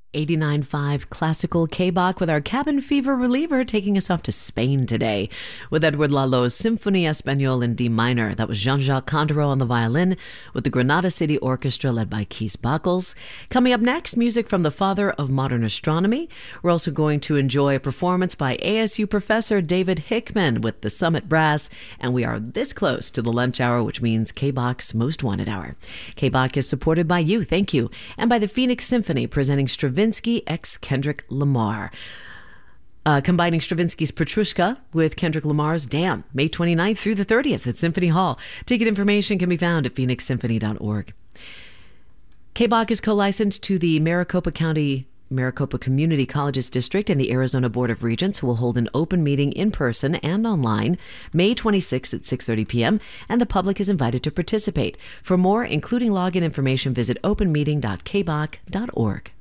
89.5 classical K-Bach with our cabin fever reliever taking us off to Spain today with Edward Lalo's Symphonie Espagnole in D minor. That was Jean-Jacques Condorot on the violin with the Granada City Orchestra led by Kees Buckles. Coming up next, music from the father of modern astronomy. We're also going to enjoy a performance by ASU professor David Hickman with the Summit Brass, and we are this close to the lunch hour, which means K-Bach's Most Wanted Hour. K-Bach is supported by you, thank you, and by the Phoenix Symphony presenting Stravinsky x Kendrick Lamar. Combining Stravinsky's Petrushka with Kendrick Lamar's Damn, May 29th through the 30th at Symphony Hall. Ticket information can be found at phoenixsymphony.org. K-Bach is co-licensed to the Maricopa Community Colleges District and the Arizona Board of Regents, who will hold an open meeting in person and online May 26th at 6:30 p.m., and the public is invited to participate. For more, including login information, visit openmeeting.kbach.org.